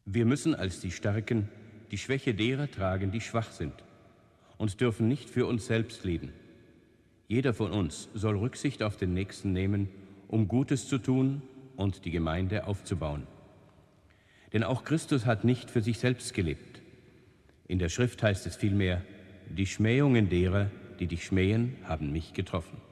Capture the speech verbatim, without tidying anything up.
Wir müssen als die Starken die Schwäche derer tragen, die schwach sind, und dürfen nicht für uns selbst leben. Jeder von uns soll Rücksicht auf den Nächsten nehmen, um Gutes zu tun und die Gemeinde aufzubauen. Denn auch Christus hat nicht für sich selbst gelebt. In der Schrift heißt es vielmehr: Die Schmähungen derer, die dich schmähen, haben mich getroffen.